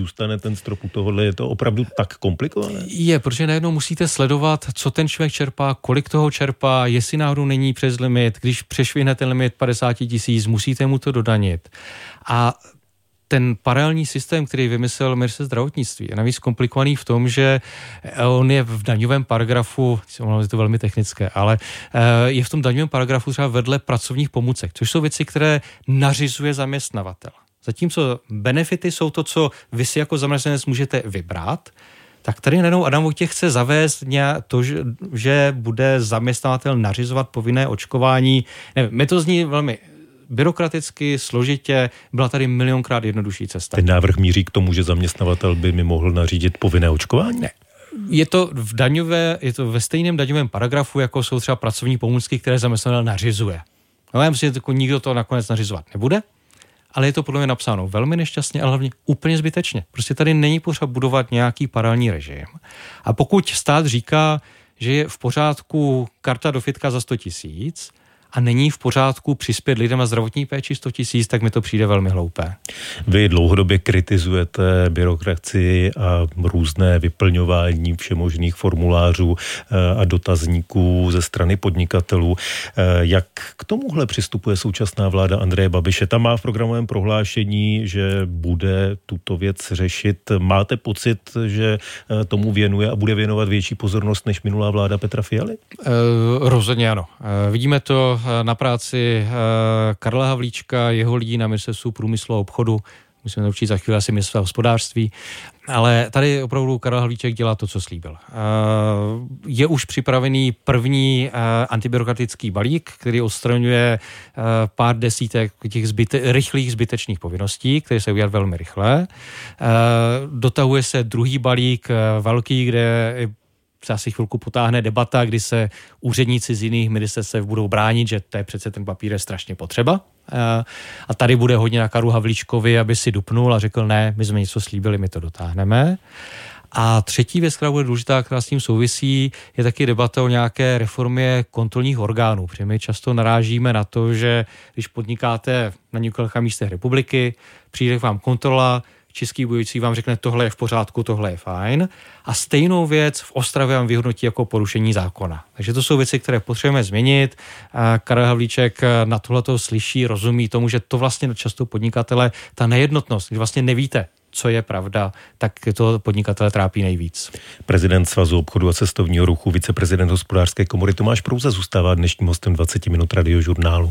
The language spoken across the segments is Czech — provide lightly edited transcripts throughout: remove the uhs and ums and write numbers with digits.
zůstane ten strop u tohohle? Je to opravdu tak komplikované? Je, protože najednou musíte sledovat, co ten člověk čerpá, kolik toho čerpá, jestli náhodou není přes limit, když přešvihne ten limit 50 000, musíte mu to dodanit. A ten paralelní systém, který vymyslel Ministerstvo zdravotnictví, je navíc komplikovaný v tom, že on je v daňovém paragrafu, je to velmi technické, ale je v tom daňovém paragrafu třeba vedle pracovních pomůcek, což jsou věci, které nařizuje zaměstnavatel. Zatímco benefity jsou to, co vy si jako zaměstnanec můžete vybrat, tak tady najednou Adam Vojtěch chce zavést to, že bude zaměstnavatel nařizovat povinné očkování. Nevím, mě to zní velmi byrokraticky, složitě, byla tady milionkrát jednodušší cesta. Ten návrh míří k tomu, že zaměstnavatel by mi mohl nařídit povinné očkování? Ne. Je to ve stejném daňovém paragrafu, jako jsou třeba pracovní pomůcky, které zaměstnavatel nařizuje. No, já myslím, že nikdo to nakonec nařizovat nebude, ale je to podle mě napsáno velmi nešťastně, ale hlavně úplně zbytečně. Prostě tady není potřeba budovat nějaký paralelní režim. A pokud stát říká, že je v pořádku karta do fitka za 100 000 a není v pořádku přispět lidem na zdravotní péči 100 000, tak mi to přijde velmi hloupé. Vy dlouhodobě kritizujete byrokracii a různé vyplňování všemožných formulářů a dotazníků ze strany podnikatelů. Jak k tomuhle přistupuje současná vláda Andreje Babiše? Ta má v programovém prohlášení, že bude tuto věc řešit. Máte pocit, že tomu věnuje a bude věnovat větší pozornost než minulá vláda Petra Fialy? Rozhodně ano. Vidíme to na práci Karla Havlíčka, jeho lidí na Ministerstvu průmyslu a obchodu. Musíme určitě za chvíli asi Ministerstva hospodářství. Ale tady opravdu Karel Havlíček dělá to, co slíbil. Je už připravený první antibyrokratický balík, který odstraňuje pár desítek těch rychlých zbytečných povinností, které se udělat velmi rychle. Dotahuje se druhý balík velký, kde se asi chvilku potáhne debata, kdy se úředníci z jiných ministerstev budou bránit, že to je přece ten papír je strašně potřeba. A tady bude hodně na Karlu Havlíčkovi, aby si dupnul a řekl ne, my jsme něco slíbili, my to dotáhneme. A třetí věc, která bude důležitá, která s tím souvisí, je taky debata o nějaké reformě kontrolních orgánů. Protože my často narážíme na to, že když podnikáte na několika místech republiky, přijde k vám kontrola, český bojující vám řekne, tohle je v pořádku, tohle je fajn. A stejnou věc v Ostravě vám vyhodnotí jako porušení zákona. Takže to jsou věci, které potřebujeme změnit. Karel Havlíček na tohleto slyší, rozumí tomu, že to vlastně často podnikatele, ta nejednotnost, když vlastně nevíte, co je pravda, tak to podnikatele trápí nejvíc. Prezident Svazu obchodu a cestovního ruchu, viceprezident Hospodářské komory Tomáš Prouza zůstává dnešním hostem 20 minut Radiožurnálu.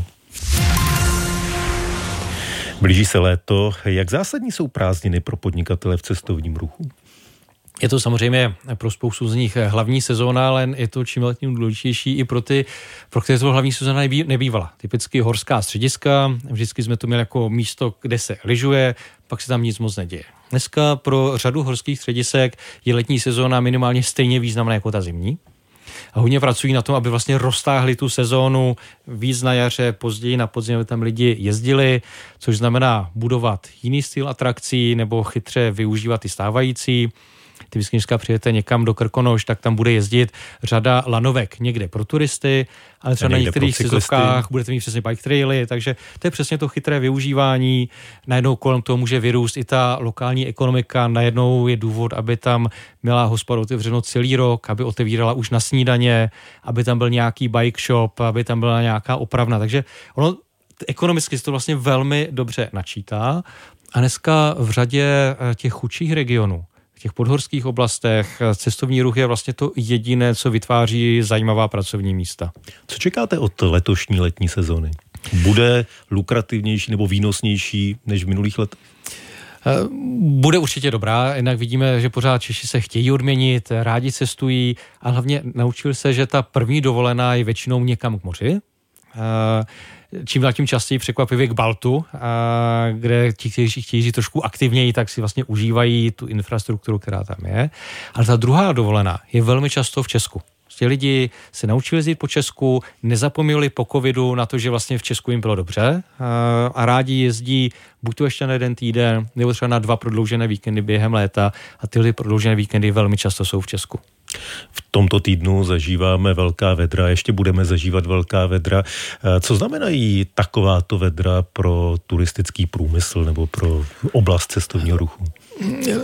Blíží se léto. Jak zásadní jsou prázdniny pro podnikatele v cestovním ruchu? Je to samozřejmě pro spoustu z nich hlavní sezóna, ale je to čím dál tím důležitější i pro které to hlavní sezóna nebývala. Typicky horská střediska, vždycky jsme to měli jako místo, kde se lyžuje, pak se tam nic moc neděje. Dneska pro řadu horských středisek je letní sezóna minimálně stejně významná jako ta zimní. A hodně pracují na tom, aby vlastně roztáhli tu sezónu víc na jaře, později na podzim, aby tam lidi jezdili, což znamená budovat jiný styl atrakcí nebo chytře využívat ty stávající. Ty když přijete někam do Krkonoš, tak tam bude jezdit řada lanovek někde pro turisty, ale třeba na některých sezovkách budete mít přesně bike traily, takže to je přesně to chytré využívání. Najednou kolem toho může vyrůst i ta lokální ekonomika, najednou je důvod, aby tam měla hospoda otevřeno celý rok, aby otevírala už na snídaně, aby tam byl nějaký bike shop, aby tam byla nějaká opravna, takže ono ekonomicky se to vlastně velmi dobře načítá a dneska v řadě těch chudších regionů, v těch podhorských oblastech cestovní ruch je vlastně to jediné, co vytváří zajímavá pracovní místa. Co čekáte od letošní letní sezony? Bude lukrativnější nebo výnosnější než v minulých letech? Bude určitě dobrá, jinak vidíme, že pořád Češi se chtějí odměnit, rádi cestují a hlavně naučili se, že ta první dovolená je většinou někam k moři. Čím dál tím častěji překvapivě k Baltu, kde ti, kteří chtějí žít trošku aktivněji, tak si vlastně užívají tu infrastrukturu, která tam je. Ale ta druhá dovolená je velmi často v Česku. Ti lidi se naučili jezdit po Česku, nezapomněli po covidu na to, že vlastně v Česku jim bylo dobře a rádi jezdí buď to ještě na jeden týden, nebo třeba na 2 prodloužené víkendy během léta a tyhle prodloužené víkendy velmi často jsou v Česku. V tomto týdnu zažíváme velká vedra, ještě budeme zažívat velká vedra. Co znamenají takováto vedra pro turistický průmysl nebo pro oblast cestovního ruchu?